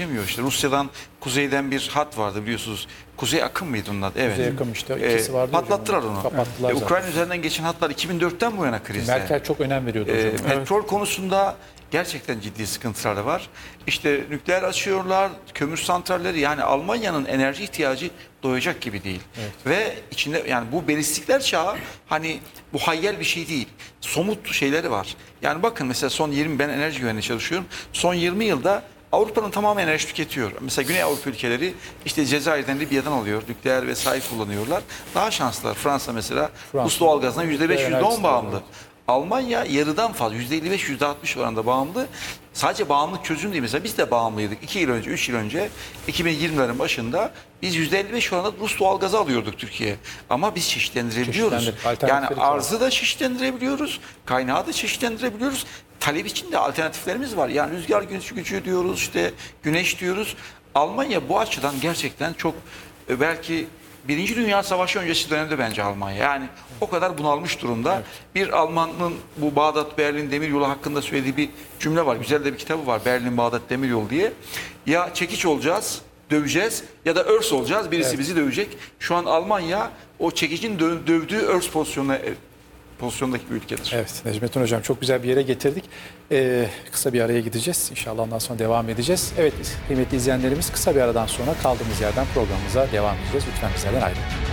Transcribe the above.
geçemiyor. İşte Rusya'dan kuzeyden bir hat vardı biliyorsunuz. Kuzey akım mıydı onun adı? Evet. Kuzey akım işte ikisi vardı. Patlattılar onu. Kapattılar zaten. Ukrayna üzerinden geçen hatlar 2004'ten bu yana krizde. Merkel çok önem veriyordu hocam. Petrol konusunda gerçekten ciddi sıkıntıları var. İşte nükleer açıyorlar, kömür santralleri, yani Almanya'nın enerji ihtiyacı doyacak gibi değil. Evet. Ve içinde yani bu balistikler çağı hani bu hayyel bir şey değil. Somut şeyleri var. Yani bakın mesela ben enerji güvenliği çalışıyorum. Son 20 yılda Avrupa'nın tamamı enerji tüketiyor. Mesela Güney Avrupa ülkeleri işte Cezayir'den, Libya'dan alıyor. Nükleer vesaire kullanıyorlar. Daha şanslılar. Fransa mesela Rus doğalgazından %5, %10 bağımlı. Almanya yarıdan fazla, %55, %60 oranında bağımlı. Sadece bağımlılık çözüm değil. Mesela biz de bağımlıydık. 2 yıl önce, 3 yıl önce, 2020'lerin başında biz %55 oranında Rus doğalgazı alıyorduk Türkiye'ye. Ama biz çeşitlendirebiliyoruz. Yani arzı da çeşitlendirebiliyoruz, kaynağı da çeşitlendirebiliyoruz. Talep için de alternatiflerimiz var. Yani rüzgar gücü diyoruz, işte güneş diyoruz. Almanya bu açıdan gerçekten çok belki Birinci Dünya Savaşı öncesi dönemde bence Almanya. Yani o kadar bunalmış durumda. Evet. Bir Almanın bu Bağdat-Berlin demiryolu hakkında söylediği bir cümle var. Güzel de bir kitabı var. Berlin-Bağdat demiryolu diye. Ya çekiç olacağız, döveceğiz ya da örs olacağız. Birisi bizi dövecek. Şu an Almanya o çekicin dövdüğü örs pozisyondaki bir ülkedir. Evet Necmettin Hocam, çok güzel bir yere getirdik. Kısa bir araya gideceğiz. İnşallah ondan sonra devam edeceğiz. Evet kıymetli izleyenlerimiz, kısa bir aradan sonra kaldığımız yerden programımıza devam edeceğiz. Lütfen bizlerden ayrılmayın.